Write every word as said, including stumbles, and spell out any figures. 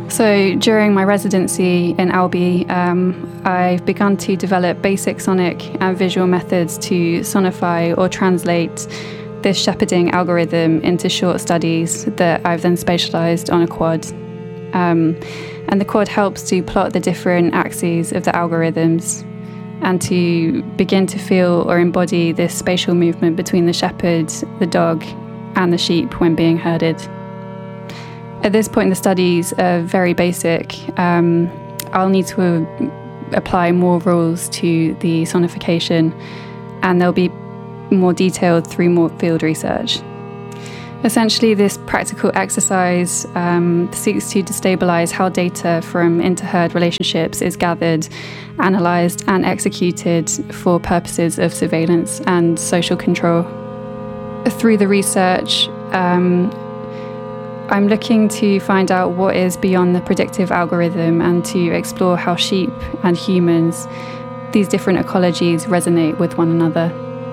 So during my residency in Albi, um, I've begun to develop basic sonic and visual methods to sonify or translate this shepherding algorithm into short studies that I've then spatialized on a quad. Um, and the quad helps to plot the different axes of the algorithms and to begin to feel or embody this spatial movement between the shepherd, the dog, and the sheep when being herded. At this point, the studies are very basic. Um, I'll need to uh, apply more rules to the sonification, and they'll be more detailed through more field research. Essentially, this practical exercise um, seeks to destabilize how data from inter-herd relationships is gathered, analyzed, and executed for purposes of surveillance and social control. Through the research, um, I'm looking to find out what is beyond the predictive algorithm and to explore how sheep and humans, these different ecologies, resonate with one another.